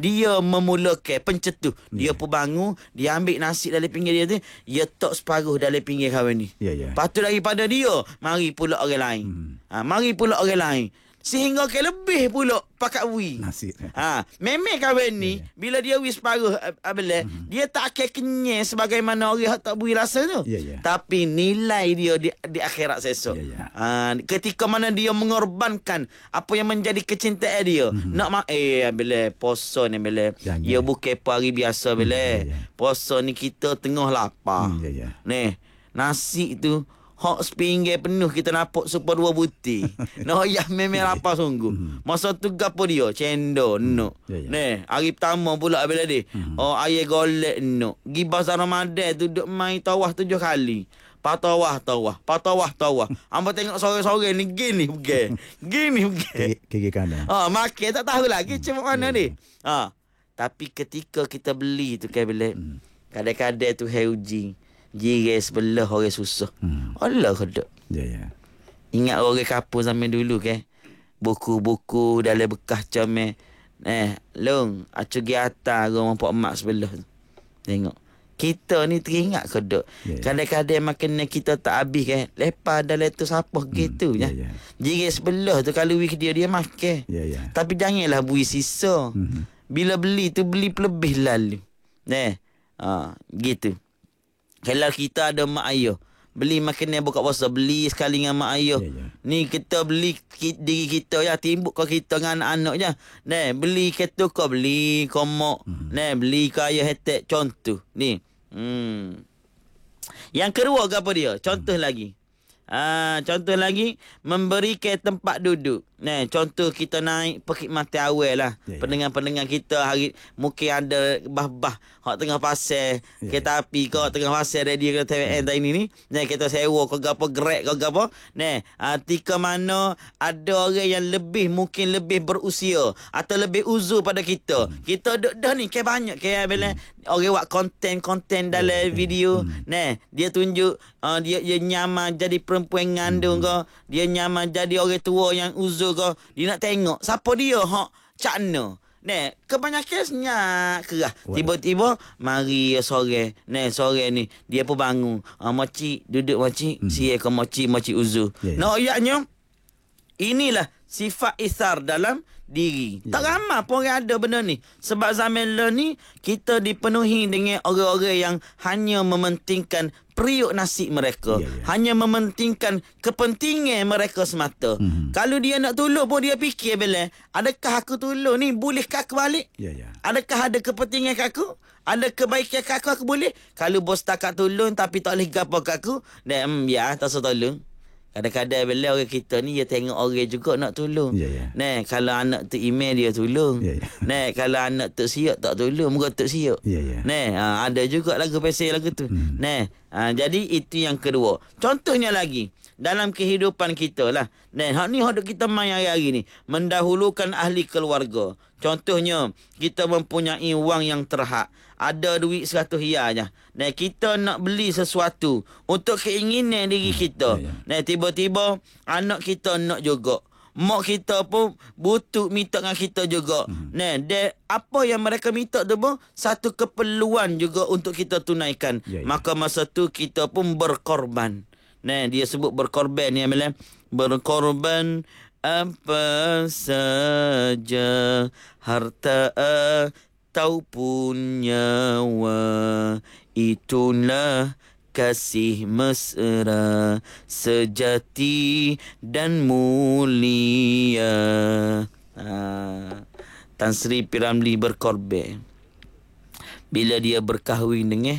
dia memulakan pencetus. Dia pun bangun, dia ambil nasi dari pinggir dia tu, dia tok separuh dari pinggir kawan ni. Lepas tu daripada dia, mari pula orang lain. Mari pula orang lain. Sehingga ke lebih pula pakat wui. Nasi. Memang kawan ni bila dia wui separuh dia tak akan kenyang sebagaimana orang tak bui rasa tu. Tapi nilai dia di akhirat esok. Ketika mana dia mengorbankan apa yang menjadi kecintaan dia. Nak bila puasa ni bila dia bukan hari biasa bila. Puasa ni kita tengah lapar. Ni nasi tu hok sepinggir penuh kita nampak super 2 butir. Noh ya memang lapar sungguh. Masa tu gapo dia? Cendol nok. Ni hari pertama pula bila dia. Air golek nok. Gi bazar Ramadan tu duk main tawah 7 kali. Patawah. Hamba tengok sore-sore ni gini bukan. Kiri kanan. Makan tak tahu lagi macam mana ni. Tapi ketika kita beli tu kan bila kadang-kadang tu heuji. Jiran sebelah orang susah. Allah kedok. Ingat orang kapur zaman dulu kan. Buku-buku dalam bekas comel. Long, acu gi atas rumah pak mak sebelah tu. Tengok. Kita ni teringat kedok. Kadang-kadang makanan kita tak habis kan. Lepas dalam tu siapa gitu ya. Jiran sebelah tu kalau wik dia makan. Tapi janganlah bui sisa. Bila beli tu beli lebih lalu. Gitu. Kalau kita ada mak ayah, beli makanan buka puasa, beli sekali dengan mak ayah. Ni kita beli diri kita ya, timbuk ke kita dengan anak-anak je. Beli ketuk beli komok. Beli kaya hetek contoh. Ni. Yang kedua apa dia? Contoh lagi. Contoh lagi memberikan tempat duduk. Contoh kita naik perkhidmatan awal lah. Pendengar-pendengar kita hari mungkin ada bah-bah hak tengah pasar kereta api ke tengah pasar radio ke TVN tadi ni. Kita sewa ke gapo gerak ke gapo. Tika mana ada orang yang mungkin lebih berusia atau lebih uzur pada kita. Kita dah ni ke banyak ke bila orang buat konten dalam video. Dia tunjuk dia nyaman jadi perempuan ngandung ke, dia nyaman jadi orang tua yang uzur ke, dia nak tengok siapa dia hak cakna. Kebanyakan senyap kerah. Tiba-tiba mari sore. Sore ni dia pun bangun. Makcik duduk makcik. Sia ke makcik uzur. Ayatnya inilah sifat isar dalam diri. Tak ramai pun orang ada benda ni. Sebab zaman lo ni kita dipenuhi dengan orang-orang yang hanya mementingkan periuk nasib mereka. Hanya mementingkan kepentingan mereka semata. Kalau dia nak tolong pun dia fikir bila, adakah aku tolong ni bolehkah aku balik? Adakah ada kepentingan kat aku? Ada kebaikan kat aku boleh? Kalau bos takat tolong tapi tak boleh gapo kat aku, tak usah tolong. Kadang-kadang bila orang kita ni dia tengok orang juga nak tolong. Kalau anak tu email dia tolong. Kalau anak tu siap tak tolong, muka tu siap. Ada juga lagu pasal lagu tu. Jadi itu yang kedua. Contohnya lagi dalam kehidupan kita lah. Hak ni hak kita main hari-hari ni, mendahulukan ahli keluarga. Contohnya kita mempunyai wang yang terhad. Ada duit 100 riyal je. Kita nak beli sesuatu untuk keinginan diri kita. Tiba-tiba anak kita nak juga. Mak kita pun butuh minta dengan kita juga. Apa yang mereka minta tu pun satu keperluan juga untuk kita tunaikan. Maka masa tu kita pun berkorban. Dia sebut berkorban ni amalan. Berkorban apa saja harta ataupun nyawa, itulah kasih mesra sejati dan mulia. Tan Sri P. Ramlee berkorban bila dia berkahwin dengan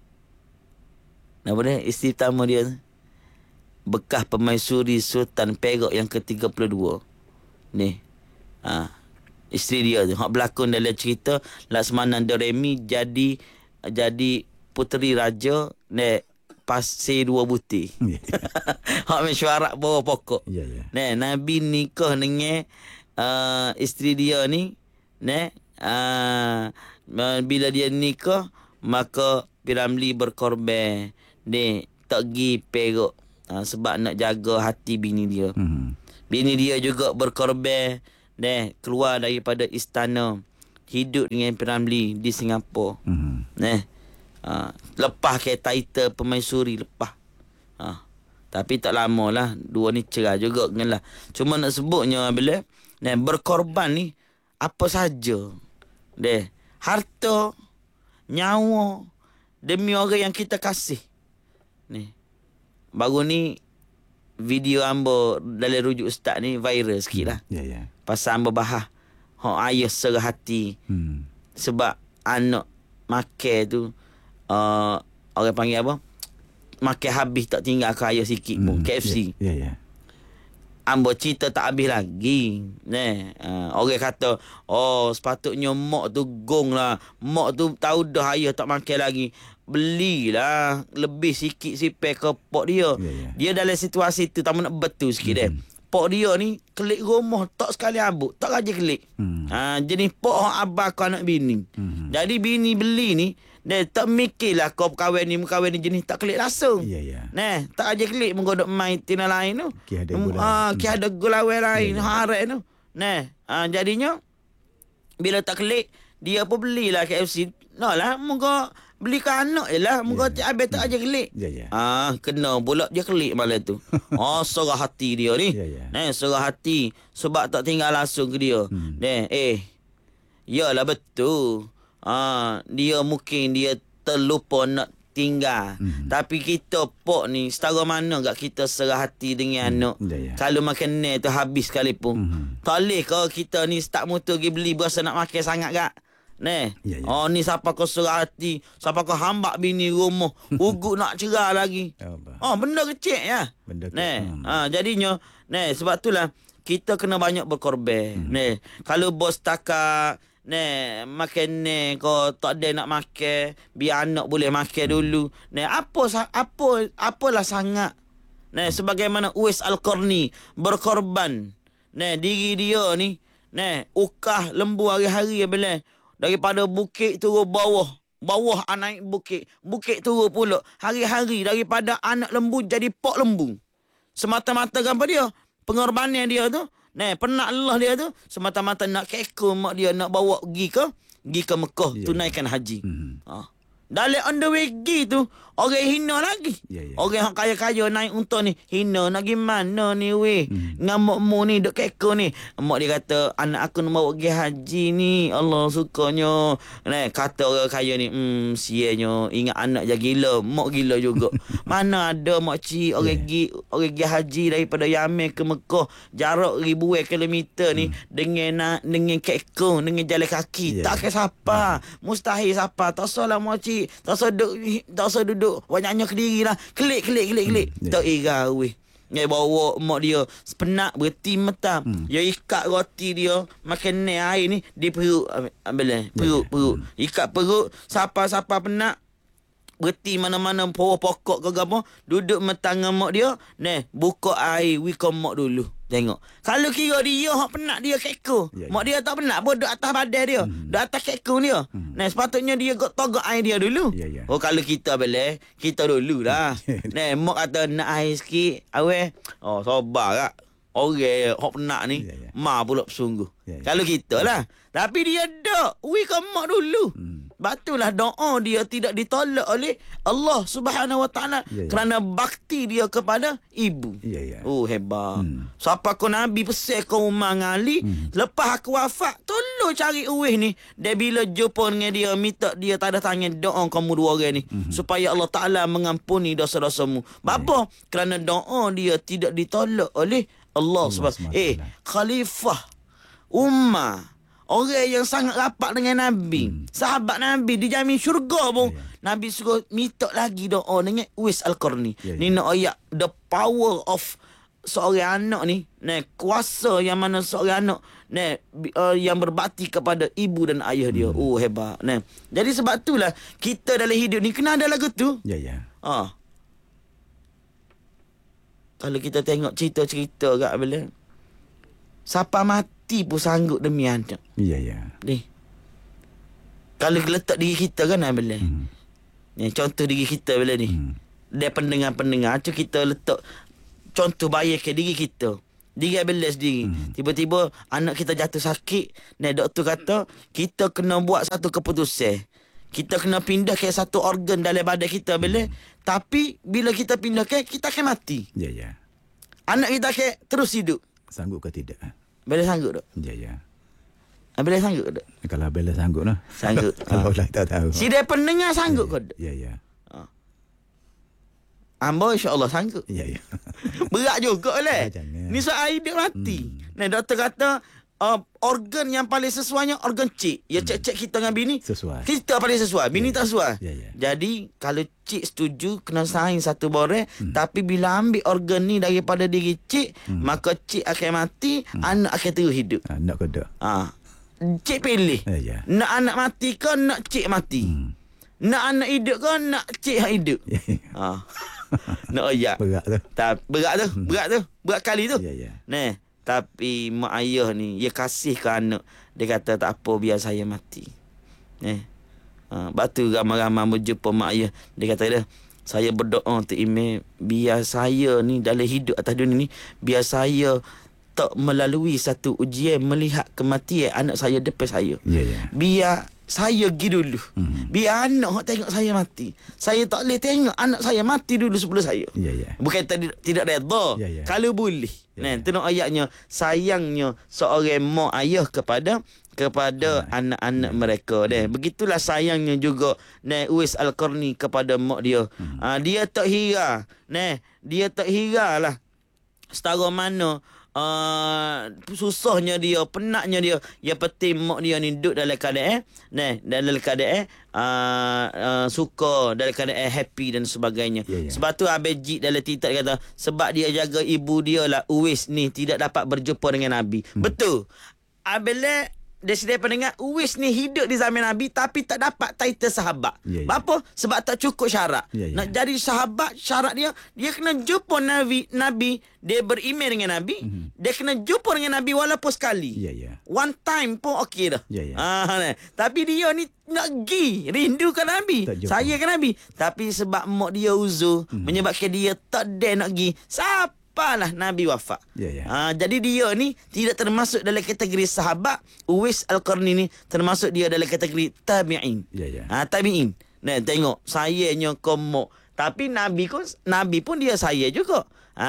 apa dia isteri pertama dia, bekas permaisuri Sultan Perak yang ke-32 ni. Isteri dia tu hak berlakon dalam cerita Laksamana Doremi jadi puteri raja pasir 2 butir. Hak mesyuarat bawah pokok. Nabi nikah dengan isteri dia ni. Bila dia nikah maka P. Ramlee berkorban tak pergi Perak sebab nak jaga hati bini dia. Bini dia juga berkorban keluar daripada istana hidup dengan Piramli di Singapura. Lepas ke title Permaisuri lepas. Tapi tak lama lah, dua ni cerai juga lah. Cuma nak sebutnya bila berkorban ni apa saja. Harta, nyawa demi orang yang kita kasih. Ni. Baru ni video ambo dalam rujuk ustaz ni viral sikit lah. Pasal ambo bahas ayah serah hati. Sebab anak makan tu orang panggil apa? Makan habis tak tinggal ke ayah sikit pun. KFC. Ambo cerita tak habis lagi. Orang kata, sepatutnya mak tu gong lah. Mak tu tahu dah ayah tak makan lagi. Belilah lebih sikit sipek ke pok dia. Dia dalam situasi tu tak nak betul sikit pok dia ni kelik rumah tak sekali abuk, tak gaji kelik. Jadi pok abah kau anak bini. Jadi bini beli ni tak mikirlah kau kahwin ni jenis tak kelik langsung. Tak aja kelik menggodok main tina lain tu. Ki ada gulawe lain harap tu. Jadinya bila tak kelik dia pun belilah KFC. Lah moga beli ke anak je lah. Moga habis tak aja kelik. Kena pula dia kelik malam tu. Serah hati dia ni. Serah hati. Sebab tak tinggal langsung ke dia. Yalah betul. Dia mungkin dia terlupa nak tinggal. Tapi kita pok ni setara mana gak kita serah hati dengan anak. Kalau makan ni tu habis sekalipun. Tak boleh ke kita ni start motor pergi beli berasa nak makan sangat gak. Ni siapa kau serah hati, siapa kau hambak bini rumah, ugut nak cerah lagi. Benda kecil ya. Jadinya sebab itulah kita kena banyak berkorban. Kalau bos takat makan kau tak ada nak makan, biar anak boleh makan dulu. Apalah sangat. Sebagaimana Uwais Al-Qarni berkorban. Diri dia ni ukah lembu hari-hari bila daripada bukit turun bawah naik bukit turun pula hari-hari daripada anak lembu jadi pok lembu. Semata-mata apa dia? Pengorbanan dia tu, penat Allah dia tu semata-mata nak kekor mak dia nak bawa pergi ke Mekah tunaikan haji. Dalam on the way tu orang hina lagi. Orang kaya-kaya naik unta ni hina nak pergi mana ni weh. Ngamuk mu ni duk kekor ni. Mak dia kata anak aku nak bawa pergi haji ni. Allah sukanya. Kata orang kaya ni sianya ingat anak je gila. Mak gila juga. Mana ada mak cik orang pergi haji daripada Yaman ke Mekah jarak ribuan kilometer ni dengan kekor dengan jalan kaki. Tak ke siapa. Mustahil siapa. Tak salah mak cik. Tak usah duduk banyaknya ke diri lah. Kelik. Tak ira weh. Bawa mak dia sepenak berhenti mata. Dia ikat roti dia makan air ni di perut. Perut. Ikat perut. Siapa penat berhenti mana-mana pokok ke apa, duduk metang mak dia, buka air wika mak dulu. Tengok. Kalau kira dia hak penat dia kekor. Mak dia tak penat pun duduk atas badan dia. Duduk atas kekor dia. Sepatutnya dia togak air dia dulu. Kalau kita boleh, kita dululah. Mak kata nak air sikit, awet. Sabar kak. Orang hak penat ni, ma pula bersungguh. Kalau kita lah. Tapi dia dok, wika mak dulu. Batulah doa dia tidak ditolak oleh Allah Subhanahu Wa Taala kerana bakti dia kepada ibu. Hebat. Siapa kau Nabi pesan kau Umar Ali, lepas aku wafat tolong cari Uwais ni. Dia bila jumpa dengan dia minta dia tak ada tanya doa kamu dua orang ni supaya Allah Taala mengampuni dosa-dosamu. Apa? Kerana doa dia tidak ditolak oleh Allah Subhanahu. Khalifah Umar, orang yang sangat rapat dengan Nabi, sahabat Nabi, dijamin syurga pun. Nabi suruh minta lagi doa dengan Uwais Al-Qarni. Ni nak ayat the power of seorang anak ni, kuasa yang mana seorang anak yang berbakti kepada ibu dan ayah dia. Hebat. Jadi sebab itulah kita dalam hidup ni kena ada lagu tu. Kalau kita tengok cerita-cerita kat bila siapa mati pun sanggup demi anak. Ni. Kalau letak diri kita kan bila. Contoh diri kita bila ni. Dia pendengar-pendengar tu kita letak contoh bayar ke diri kita. Diri bela sendiri. Tiba-tiba anak kita jatuh sakit. Doktor kata kita kena buat satu keputusan. Kita kena pindah ke satu organ dalam badan kita boleh. Tapi bila kita pindah ke, kita akan mati. Ya, ya. Anak kita akan terus hidup. Sanggup ke tidak? Boleh sanggup tak? Ya, ya. Boleh sanggup tak? Kalau Bella sanggup lah. Sanggup. Kalau lah tak tahu. Si dia pendengar sanggup ke tak? Ya, ya. Hamba insya-Allah sanggup. Ya, ya. Berat juga lah. Jangan. Ni soal hidup mati. Doktor kata organ yang paling sesuainya organ cik. Ya cek-cek kita dengan bini Sesuai. kita paling sesuai. Bini tak sesuai. Ya, ya. Jadi kalau cik setuju kena saing satu boreh. Tapi bila ambil organ ni daripada diri cik, maka cik akan mati, anak akan terus hidup. Nak ke tak? Cik pilih. Ya, ya. Nak anak mati ke nak cik mati? Nak anak hidup ke nak cik hidup? Ya, ya. Nak ayak. Berat tu. Berat tu. Berat kali tu. Ya, ya. Tapi mak ayah ni, dia kasih ke anak. Dia kata tak apa, biar saya mati. Batu ramai-ramai berjumpa mak ayah. Dia kata dia, saya berdoa untuk Ime, biar saya ni dalam hidup atas dunia ni, biar saya tak melalui satu ujian melihat kematian anak saya depan saya. Ya, ya. Biar saya pergi dulu. Biar anak tengok saya mati. Saya tak boleh tengok anak saya mati dulu sebelum saya. Ya, ya. Bukan tidak redha. Ya, ya. Kalau boleh. Ya, Itu nak ayatnya. Sayangnya seorang mak ayah kepada anak-anak mereka. Begitulah sayangnya juga Uwais Al-Qarni kepada mak dia. Dia tak hira. Dia tak hira lah. Setara mana susahnya dia, penatnya dia, yang penting mak dia ni duduk dalam keadaan dalam keadaan suka, dalam keadaan happy dan sebagainya. Ya, ya. Sebab tu Abejit dalam titak kata sebab dia jaga ibu dia lah, Uwais ni tidak dapat berjumpa dengan Nabi. Betul. Abela dia sedang pendengar, Uwais ni hidup di zaman Nabi tapi tak dapat title sahabat. Ya, ya. Apa? Sebab tak cukup syarat. Ya, ya. Nak jadi sahabat, syarat dia kena jumpa Nabi, dia beriman dengan Nabi, dia kena jumpa dengan Nabi walaupun sekali. Ya, ya. One time pun okey dah. Ya, ya. Tapi dia ni nak pergi rindukan Nabi, sayangkan Nabi, tapi sebab mak dia uzur, menyebabkan dia tak ada nak pergi. Sapalah Nabi wafat. Ya, ya. Jadi dia ni tidak termasuk dalam kategori sahabat. Uwais Al-Qarni ni termasuk dia dalam kategori tabi'in. Ya, ya. Tabi'in. Tengok sayangnya komok. Tapi Nabi pun dia saya juga.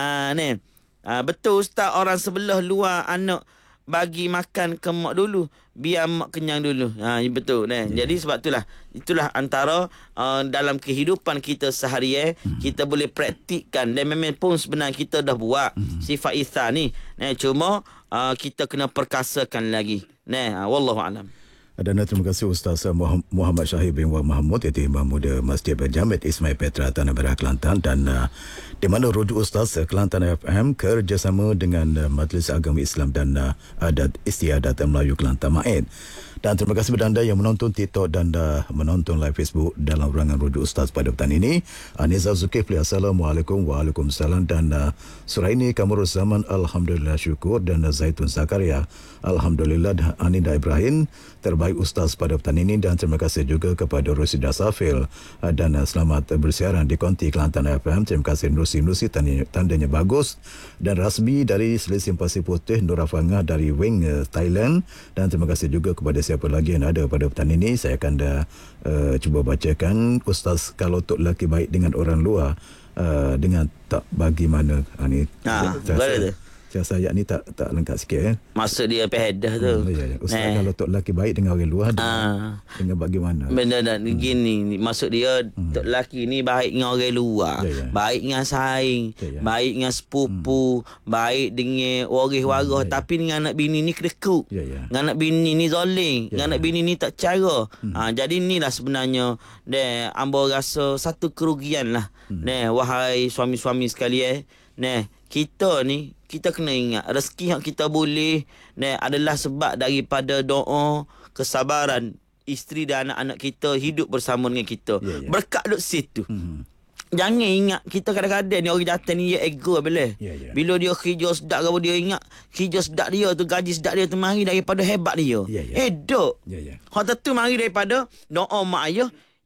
Betul ustaz, orang sebelah luar anak bagi makan ke mak dulu, biar mak kenyang dulu. Betul. Jadi sebab itulah antara dalam kehidupan kita seharian kita boleh praktikkan, dan memang pun sebenarnya kita dah buat sifat ihsan ni. Cuma kita kena perkasakan lagi. Wallahu alam. Dan terima kasih Ustaz Muhammad Syahid bin Wah Mahmud, iaitu Imam Muda Masjid Berjamid Ismail Petra Tanah Merah Kelantan, dan di mana rujuk Ustaz Kelantan FM kerjasama dengan Majlis Agama Islam dan Adat Istiadat Melayu Kelantan MAID. Dan terima kasih kepada anda yang menonton TikTok dan menonton live Facebook dalam ruangan rujuk Ustaz pada petang ini. Anizal Zulkifli, Assalamualaikum. Waalaikumsalam. Dan Suraini Kamarus Zaman, Alhamdulillah syukur. Dan Zaitun Zakaria, Alhamdulillah. Dan Anida Ibrahim, terbaik Ustaz pada petang ini. Dan terima kasih juga kepada Rosida Safil, dan selamat bersiaran di Konti Kelantan FM. Terima kasih Nusi, tandanya bagus. Dan Rasbi dari Selesim Pasir Putih, Nur Afangah dari Wing, Thailand. Dan terima kasih juga kepada siapa lagi yang ada pada petang ini. Saya akan cuba bacakan. Ustaz, kalau tok lelaki baik dengan orang luar, dengan tak bagaimana? Ni saya ayat ni tak lengkap sikit. Maksud dia pehedah tu. Ya. Ustaz, kalau tok lelaki baik dengan orang luar, dengan bagaimana? Benda gini, maksud dia tok lelaki ni baik dengan orang luar, baik dengan saing, baik dengan sepupu, baik dengan waris-waris, tapi dengan anak bini ni kedekut. Dengan anak bini ni zalim, dengan anak bini ni tak cara. Jadi inilah sebenarnya ambo rasa satu kerugian lah. Wahai suami-suami sekalian, kita kena ingat rezeki yang kita boleh adalah sebab daripada doa, kesabaran isteri dan anak-anak kita hidup bersama dengan kita. Berkat duduk situ. Jangan ingat kita kadang-kadang ni orang datang ni dia ego boleh. Bila dia kerja sedap ke, dia ingat kerja sedap dia tu, gaji sedap dia tu mari daripada hebat dia. Dok. Hak tu mari daripada doa mak ayah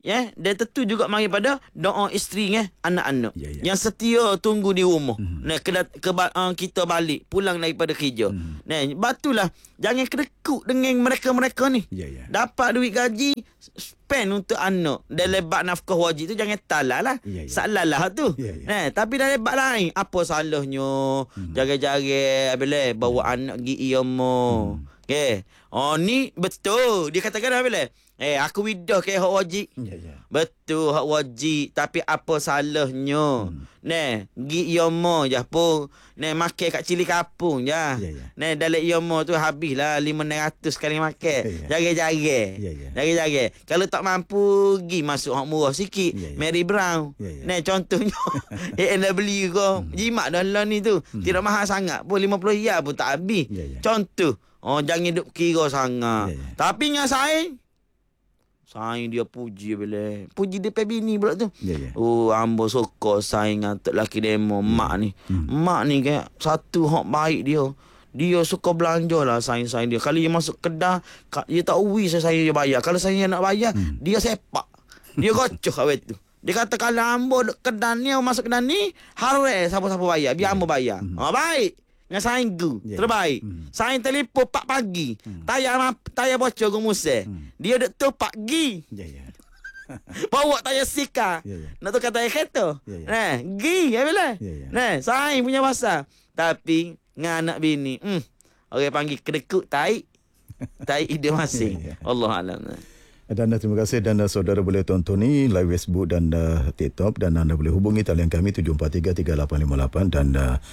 dia tentu juga mari pada doa isteri anak-anak yang setia tunggu di rumah. Kita balik pulang daripada kerja. Batulah jangan kedekut dengan mereka-mereka ni. Dapat duit gaji spend untuk anak. Dan lebat nafkah wajib tu jangan talak lah. Salah lah tu. Tapi dah lebat lain. Apa salahnya jaga-jaga bila bawa anak pergi iomo. Okey. Ni betul. Dia katakan bila aku widah ke hak wajib. Betul hak wajib. Tapi apa salahnya? Gi iomo je pun. Makan kat cili kapung je. Dalam iomo tu habislah 500 sekali makan. Jaga-jaga. Jaga-jaga. Kalau tak mampu gi masuk hak murah sikit. Mary Brown. Contohnya nak beli kau. Jimat dah lah ni tu. Tidak mahal sangat pun 50 riyal pun tak habis. Contoh. Jangan duk kira sangat. Tapi dengan saing dia puji bila. Puji dia bini pula tu. Ambo suka saing atuk laki demo mak ni. Mak ni kayak satu hak baik dia. Dia suka belanja lah saing-saing dia. Kalau dia masuk kedah, dia tak uwi saya dia bayar. Kalau saya nak bayar, dia sepak. Dia gocoh awet tu. Dia kata kalau ambo kedah ni, masuk kedah ni, harus siapa-siapa bayar. Biar ambo bayar. Baik. Dengan saing gu terbaik. Saing telefon 4 pagi. Tayar bocor gu musik. Dia duk tu pagi. Bawa tayar sika. Nak tukar tayar kereta. Gi bila. Saing punya pasal. Tapi dengan anak bini, orang panggil kedekut taik. Taik ide masing. Allah alam. Dan terima kasih dan saudara boleh tonton ni live Facebook dan TikTok dan anda boleh hubungi talian kami 743-3858 dan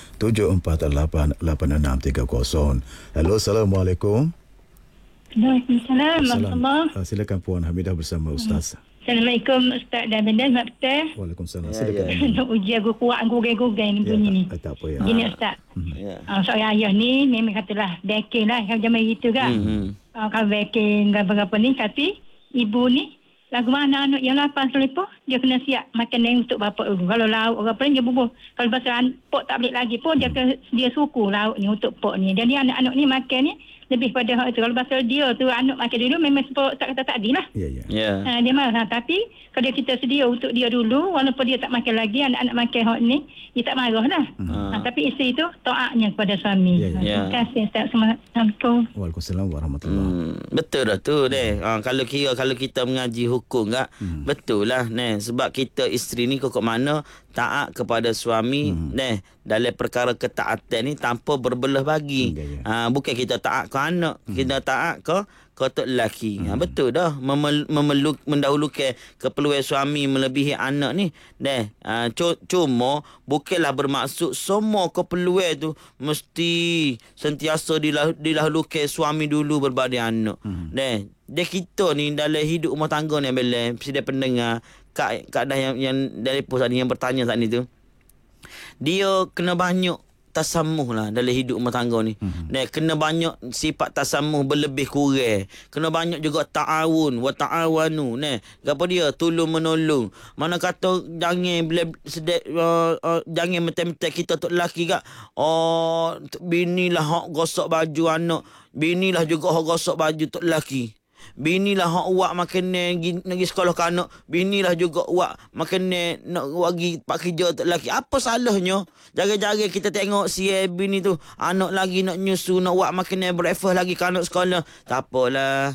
748-8630. Halo, Assalamualaikum. Waalaikumsalam. Silakan Puan Hamidah bersama Ustaz. Assalamualaikum Ustaz dan Bendan. Waalaikumsalam. Silakan. Untuk uji aku kuat gugay-gugay ni bunyi ni. Tak apa ya. Gini Ustaz. Soal ayah ni memang katalah backing lah kalau zaman gitu kan. Kalau backing apa-apa ni tapi ibu ni lagu mana anak yang lapar selepas dia kena siap makanan untuk bapak dulu. Kalau lauk apa ni dia bubuh. Kalau pasal pok tak balik lagi pun dia suku lauk ni untuk pok ni. Jadi anak-anak ni makan ni lebih pada hak itu. Kalau pasal dia tu anak makan dulu memang sepok tak kata tadi lah. Dia marah. Tapi kalau kita sedia untuk dia dulu walaupun dia tak makan lagi anak-anak makan hak ni dia tak marah lah. Tapi isteri tu taatnya kepada suami. Terima kasih Ustaz. Assalamualaikum. Waalaikumsalam warahmatullahi. Betul dah tu kalau kita mengaji hukum tak betul lah sebab kita isteri ni kok mana taat kepada suami dalam perkara ketaatan ni tanpa berbelah bagi. Bukan kita taat ke anak, kita taat ke tok lelaki. Betul dah mendahulukan keperluan suami melebihi anak ni. Cuma bukanlah bermaksud semua keperluan tu mesti sentiasa dilahulukan suami dulu berbanding anak. Dia kita ni dalam hidup rumah tangga ni bila sidang pendengar keadaan yang dari pos tadi yang bertanya saat ni tu, dia kena banyak tasamuh lah dalam hidup rumah tangga ni. Kena banyak sifat tasamuh berlebih kurang. Kena banyak juga ta'awun wa ta'awanu. Apa dia? Tolong menolong. Mana kata jangan jangan metem-metem kita tok lelaki kak. Binilah hak gosok baju anak. Binilah juga hak gosok baju tok lelaki. Binilah hak uak makan pergi sekolah ke anak. Binilah juga uak makan nak pergi pak kerja tak lelaki. Apa salahnya? Jaga-jaga kita tengok si bini tu anak lagi nak nyusu, nak uak makan breakfast lagi ke anak sekolah. Tak apalah.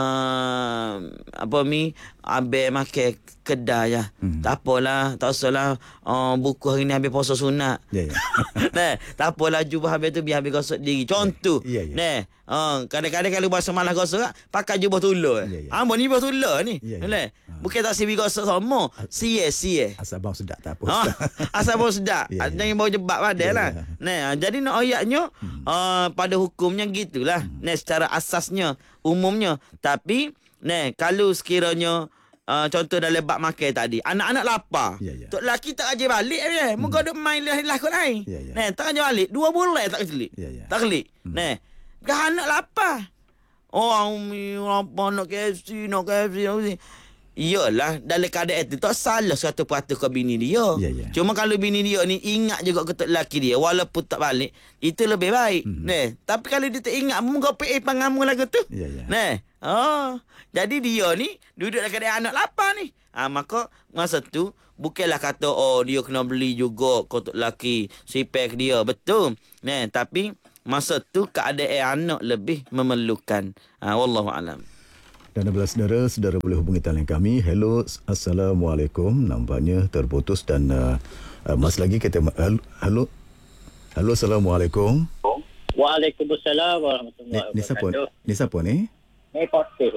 Abe makan kedai ya. Tak apalah, tak usahlah buku hari ni habis puasa sunat. Tak apalah jubah habis tu biar habis gosok diri. Contoh. Kadang-kadang kalau bahasa malas gosok pakai jubah tular. Ambo ni jubah tular ni. Bukan tak sibi gosok sama. Sia. Asal bau sedap tak apa. Asal bau sedap. Jangan bau jebak badan lah. Jadi nak ayatnya pada hukumnya gitulah. Secara asasnya umumnya. Tapi kalau sekiranya contoh dalam bab makan tadi, anak-anak lapar. Tok lelaki tak ajar balik muka duk main lah kot lain. Tak ajar balik 2 bulan tak kelik. Tak kelik. Kan anak lapar. Umi lapar nak KFC. Iyalah dalam keadaan itu tak salah 100% ke bini dia. Cuma kalau bini dia ni ingat juga ke tok lelaki dia walaupun tak balik, itu lebih baik. Tapi kalau dia tak ingat muka PA pangamu lagu tu. Jadi dia ni duduk dekat anak lapar ni. Maka masa tu bukanlah kata dia kena beli juga kotak lelaki sipek dia. Betul. Tapi masa tu keadaan anak lebih memerlukan. Wallahu alam. Dan bila saudara boleh hubungi talian kami. Hello, Assalamualaikum. Nampaknya terputus dan mas lagi kita halo, Assalamualaikum. Waalaikumsalam warahmatullahi wabarakatuh. Ni siapa ni? Ni Potih.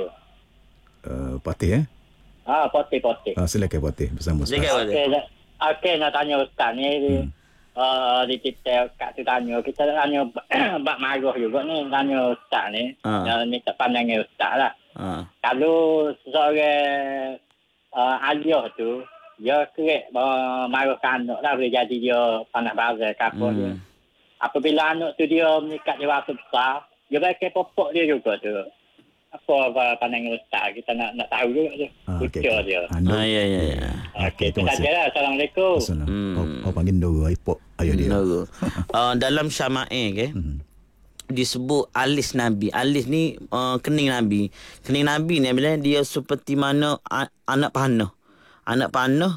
Patih Potih. Silakan Patih bersama Ustaz. Okey, nak tanya Ustaz ni. Di kita kat tanya. Kita tanya bab marah juga ni. Tanya Ustaz ni. Minta pandangan Ustaz lah. Kalau seorang ayah tu, dia kerek marah ke anak lah. Boleh jadi dia panas barai ke apa dia. Apabila anak tu dia meningkat dewasa besar, dia bakal popok dia juga tu. Apa pandangan Ustaz? Kita nak tahu juga tu. Ucap dia. Ya. Okey, itu sajalah. Assalamualaikum. Panggil Nora ipok ayah dia. Dalam Syama'il disebut alis Nabi. Alis ni kening Nabi. Kening Nabi ni bila dia seperti mana anak panah.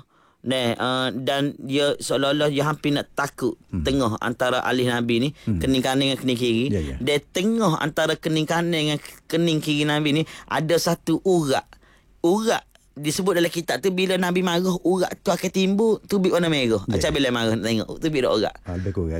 Dan dia seolah-olah dia hampir nak takut tengah antara alis Nabi ni, kening kanan dengan kening kiri. Dia tengah antara kening kanan dengan kening kiri Nabi ni ada satu urat disebut dalam kitab tu, bila Nabi marah urat tu akan timbul tubik warna merah. Macam bila marah tengok tubik dak urat. Lebih kurang.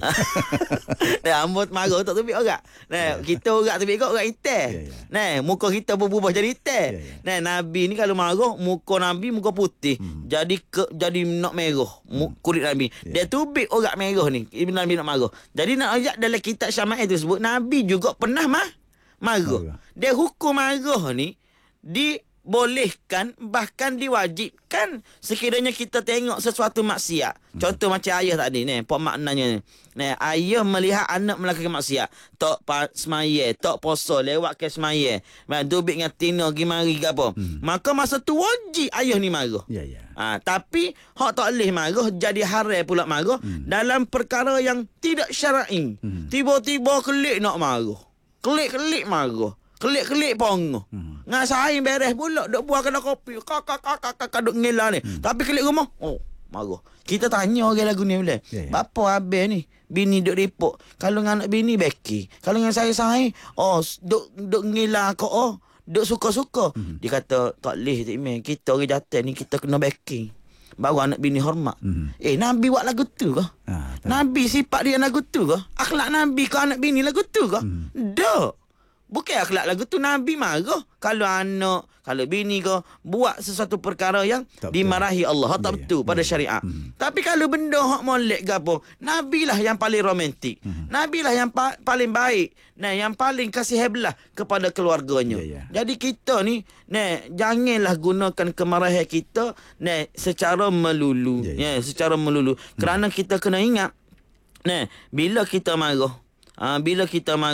Ambut marah tak tubik urat. Kita urat tubik urat hitam. Muka kita berubah jadi hitam. Nabi ni kalau marah muka Nabi muka putih. Jadi nak merah kulit Nabi. Dia tubik urat merah ni bila Nabi nak marah. Jadi nak ayat dalam kitab Syama'il tu sebut Nabi juga pernah marah. Dia hukum marah ni dibolehkan, bahkan diwajibkan sekiranya kita tengok sesuatu maksiat. Contoh macam ayah tadi ni, apa maknanya ni? Ayah melihat anak melakukan maksiat, tak semaya, tak puasa, lewat ke semaya, dubik dengan tina pergi mari ke apa. Maka masa tu wajib ayah ni marah. Tapi hak tak boleh marah, jadi haram pula marah dalam perkara yang tidak syar'i. Tiba-tiba kelik nak marah. Kelik marah. Kelik-kelik pongah. Ngan saing beres pula duk buah kena kopi. Kakak duk ngelah ni. Tapi kelik rumah, marah. Kita tanya orang lagu ni boleh. Bapa habis ni bini duk repok. Kalau dengan anak bini beki. Kalau dengan saya duk ngelah kok duk suka-suka. Dia kata tak leh tak imam. Kita orang jantan ni kita kena beki. Baru anak bini hormat. Nabi buat lagu tu ke? Nabi sifat dia lagu tu ke? Akhlak Nabi ke anak bini lagu tu ke? Dak. Bukan akhlak lagu tu. Nabi marah kalau anak, kalau bini kau buat sesuatu perkara yang tak dimarahi betul. Allah tak betul pada syariat. Tapi kalau benda hak molek ke apa, Nabi lah yang paling romantik. Nabi lah yang paling baik. Yang paling kasih belah kepada keluarganya. Jadi kita ni janganlah gunakan kemarahan kita secara melulu. Secara melulu. Kerana kita kena ingat bila kita marah, bila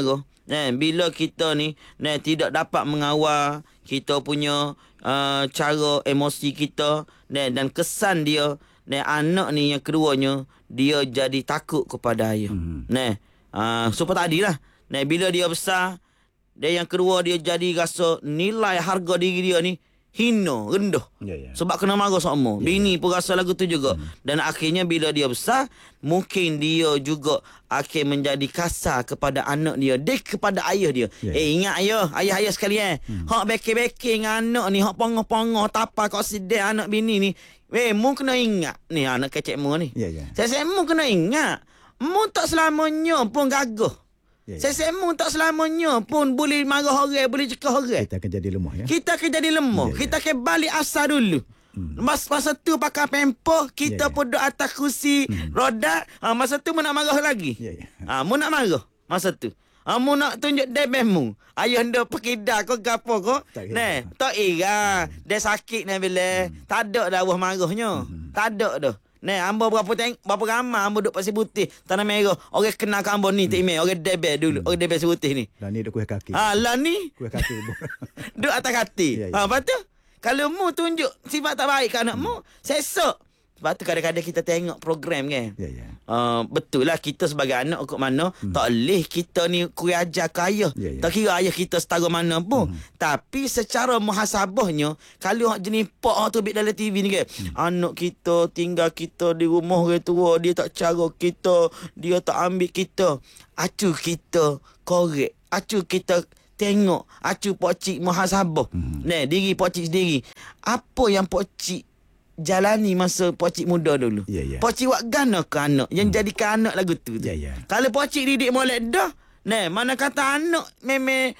kita ni tidak dapat mengawal kita punya cara emosi kita dan kesan dia, anak ni yang keduanya dia jadi takut kepada ayah. Supaya tadilah bila dia besar, dia yang kedua dia jadi rasa nilai harga diri dia ni hina, rendah. Sebab kena marah sama. Bini pun rasa lagu tu juga. Dan akhirnya bila dia besar, mungkin dia juga akan menjadi kasar kepada anak dia, kepada ayah dia. Ingat ayah sekalian. Hak beki-beki dengan anak ni, hak pongah-pongah tapa kau sidai anak bini ni. Mu kena ingat ni anak kecek mu ni. Saya mu kena ingat. Mu tak selamanya pun gagah. Sesemu tak selamanya pun boleh marah orang, boleh cekah orang. Kita akan jadi lemah ya. Kita akan balik asal dulu. Masa tu pakai pempoh, kita pun duduk atas kursi roda. Masa tu mu nak marah lagi. Mu nak marah masa tu. Mu nak tunjuk debemu. Ayah anda pekidah kau gapo kau. Tak ira. Dia sakit ni bila. Tak ada dah awah marahnya. Tak ada dah. Hamba berapa ramai hamba duduk pasir putih tanah merah. Orang kenal ke hamba ni tak email. Orang debel dulu. Orang debel pasir putih ni. Lah ni duduk kuih kaki. Lah ni kuih kaki. duduk atas kaki. Lepas tu kalau mu tunjuk sifat tak baik ke anak mu, sesok. Sebab tu kadang-kadang kita tengok program kan. betul lah kita sebagai anak ikut mana tak boleh kita ni kurang ajar ke ayah. Tak kira ayah kita setara mana pun. Tapi secara muhasabahnya, kalau jenis pak tu bit dalam TV ni kan, anak kita tinggal kita di rumah orang tua, dia tak cara kita, dia tak ambil kita. Acu kita korek, acu kita tengok, acu pokcik muhasabah. Diri pokcik sendiri. Apa yang pokcik jalani masa pokcik muda dulu. Pokcik buat gana ke anak yang jadikan anak lagu tu. Kalau pokcik didik molek dah, mana kata anak memang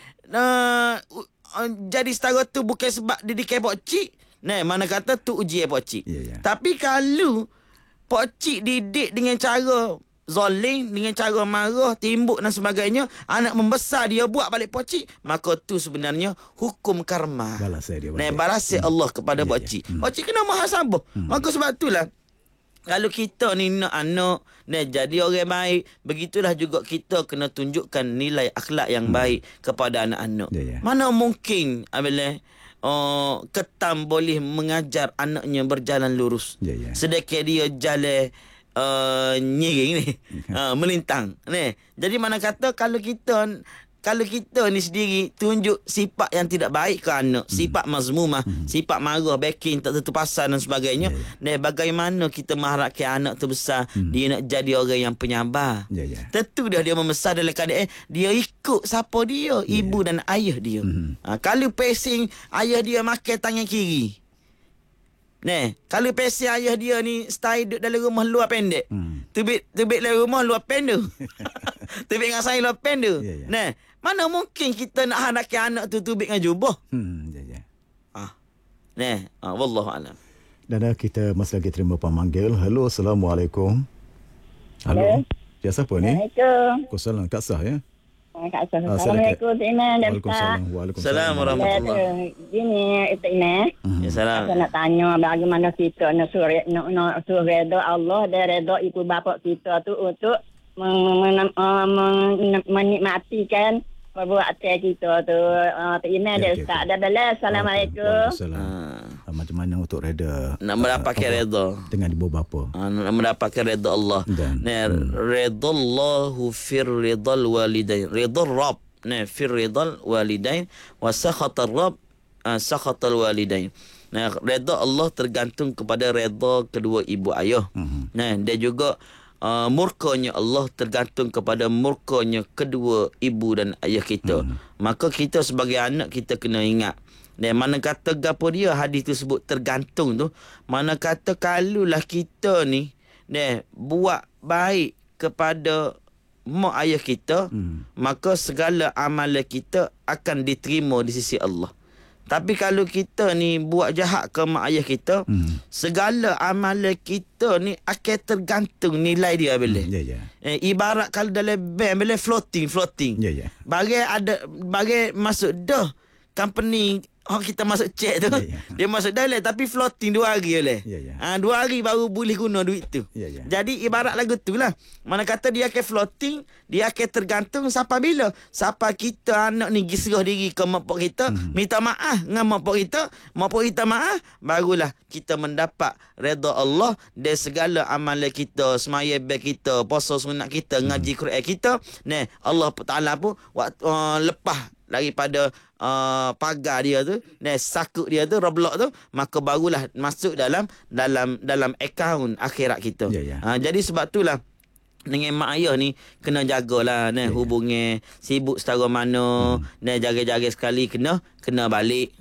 jadi setara tu bukan sebab didikan pokcik. Mana kata tu ujian pokcik. Tapi kalau pokcik didik dengan cara zalim, dengan cara marah, timbuk dan sebagainya, anak membesar dia buat balik pokcik, maka tu sebenarnya hukum karma. Balasai dia balik. Balasai Allah kepada pokcik. Pokcik kena muhasabah. Maka sebab itulah kalau kita ni nak anak jadi orang baik, begitulah juga kita kena tunjukkan nilai akhlak yang baik kepada anak-anak. Mana mungkin apabila ketam boleh mengajar anaknya berjalan lurus. Sedekah dia jalan nyiring ni, melintang ni. Jadi mana kata kalau kita ni sendiri tunjuk sifat yang tidak baik ke anak, sifat mazmumah, sifat marah, backing, tak tentu pasal dan sebagainya, bagaimana kita mengharapkan anak tu besar dia nak jadi orang yang penyabar. Tentu dia membesar dalam keadaan dia ikut siapa dia, ibu dan ayah dia. Kalau pesing ayah dia makan tangan kiri, kalau pesi ayah dia ni stay duduk dalam rumah luar pendek. Tubik dalam rumah luar pendek. Tubik dengan saya luar pendek. Mana mungkin kita nak harapkan anak tu tubik dengan jubah. Wallahu alam. Dan kita masih lagi terima pemanggil. Halo, Assalamualaikum. Halo. Ya, siapa ni? Assalamualaikum. Waalaikumsalam. Kak Sah ya? Kak Sah. Assalamualaikum, Cik Iman. Waalaikumsalam warahmatullahi. Gini, Cik Iman. Ya, salam. Saya nak tanya bagaimana kita nak suruh reda Allah dan reda ibu bapa kita tu untuk menikmatikan perbuatan kita tu. Cik Iman dan Ustaz. Dah belas. Assalamualaikum. Macam mana untuk reda? Nak mendapatkan reda dengan ibu bapa. Nak mendapatkan reda Allah. Reda Allahu fir ridal walidain. Reda Rabb. Fir ridal walidain. Wa sakhatar Rabb sakhatal walidain. Reda Allah tergantung kepada reda kedua ibu ayah. Dan juga murkanya Allah tergantung kepada murkanya kedua ibu dan ayah kita. Maka kita sebagai anak kita kena ingat. Dan mana kata gapo dia hadis tu sebut tergantung tu, mana kata kalulah kita ni buat baik kepada mak ayah kita, maka segala amalan kita akan diterima di sisi Allah. Tapi kalau kita ni buat jahat ke mak ayah kita, segala amalan kita ni akan tergantung nilai dia bila. Ibarat kalau dalam bank bila floating. Bagai masuk dah company kita masuk cek tu, dia masuk dalam tapi floating 2 hari boleh. 2 hari baru boleh guna duit tu. Jadi ibarat lagu tu lah. Mana kata dia akan floating, dia akan tergantung sampai bila. Sampai kita anak ni serah diri ke mak pak kita, minta maaf dengan mak pak kita maaf, barulah kita mendapat redha Allah dan segala amalan kita, semaya baik kita, puasa sunat kita, ngaji Quran kita, Allah Taala pun lepas daripada pagar dia tu, sakut dia tu, roblok tu, maka barulah masuk dalam akaun akhirat kita. Jadi sebab itulah dengan mak ayah ni kena jagalah hubungan, sibuk setara mana, jaga-jaga sekali kena balik.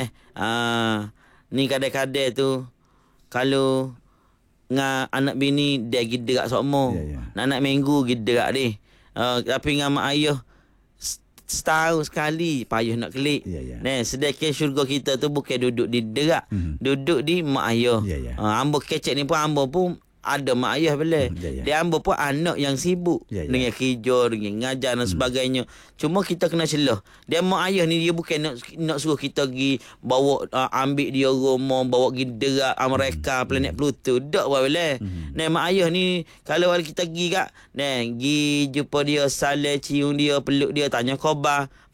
Ni kadang-kadang tu kalau dengan anak bini dia giderak sokmo, anak minggu giderak dia. Tapi dengan mak ayah setahun sekali payah nak klik. Sedekah syurga kita tu bukan duduk di derak, duduk di mak ayah. Hamba kecek ni pun hamba pun ada mak ayah boleh. Dia hamba pun anak yang sibuk dengan kerja, dengan ngajar dan sebagainya. Cuma kita kena celah. Dia mak ayah ni dia bukan nak suruh kita pergi bawa ambil dia rumah, bawa pergi derak Amerika, planet Pluto. Tak boleh. Mak ayah ni kalau kita pergi kat, pergi jumpa dia, salam, cium dia, peluk dia, tanya khabar.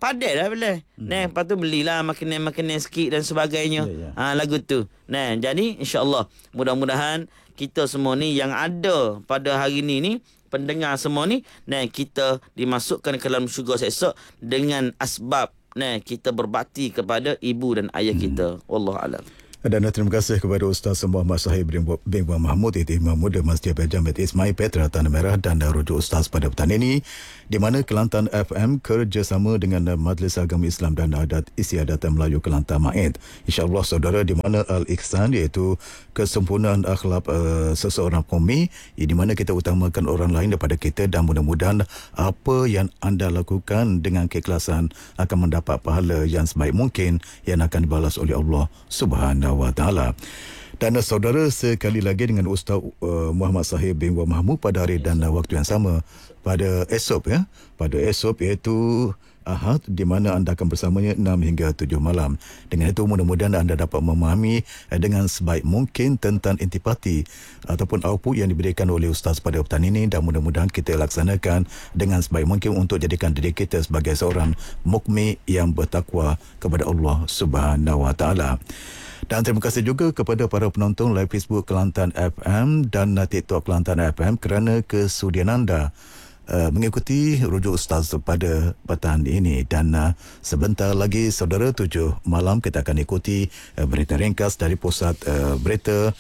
Padai lah boleh. Lepas tu belilah makanan-makanan sikit dan sebagainya. Lagu tu. Jadi insya-Allah mudah-mudahan kita semua ni yang ada pada hari ni pendengar semua ni, kita dimasukkan ke dalam syurga esok dengan asbab kita berbakti kepada ibu dan ayah kita. Wallahu a'lam. Dan terima kasih kepada Ustaz Muhammad Shahib bin Wan Mahmud, Imam Muda Masjid Jamet Ismail Petra Tanah Merah, dan rujuk Ustaz pada petang ini di mana Kelantan FM kerjasama dengan Majlis Agama Islam dan Adat Istiadat Melayu Kelantan MAID. InsyaAllah saudara, di mana Al-Ihsan iaitu kesempurnaan akhlak seseorang qaumi, di mana kita utamakan orang lain daripada kita, dan mudah-mudahan apa yang anda lakukan dengan keikhlasan akan mendapat pahala yang sebaik mungkin yang akan dibalas oleh Allah Subhanahu wa ta'ala. Dan saudara, sekali lagi dengan Ustaz Muhammad Shahib bin Wan Mahmud pada hari dan waktu yang sama pada esok pada esok iaitu Ahad, di mana anda akan bersamanya 6 hingga 7 malam. Dengan itu mudah-mudahan anda dapat memahami dengan sebaik mungkin tentang intipati ataupun output yang diberikan oleh Ustaz pada petang ini, dan mudah-mudahan kita laksanakan dengan sebaik mungkin untuk jadikan diri kita sebagai seorang mukmin yang bertakwa kepada Allah Subhanahu wa ta'ala. Dan terima kasih juga kepada para penonton live Facebook Kelantan FM dan TikTok Kelantan FM kerana kesudian anda mengikuti rujuk Ustaz pada petang ini. Dan sebentar lagi saudara, 7 malam kita akan ikuti berita ringkas dari pusat berita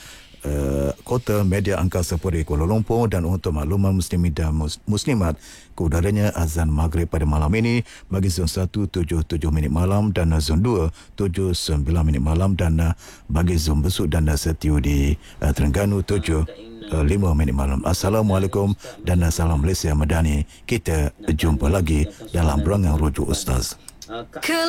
Kota Media Angkasa Puri Kuala Lumpur. Dan untuk makluman muslimin dan muslimat, keudaraannya azan maghrib pada malam ini bagi zon 1 7 minit malam dan zon 2 7 minit malam, dan bagi zon besuk dan setiu di Terengganu 7 5 minit malam. Assalamualaikum dan salam Malaysia Madani. Kita jumpa lagi dalam berangan rujuk Ustaz.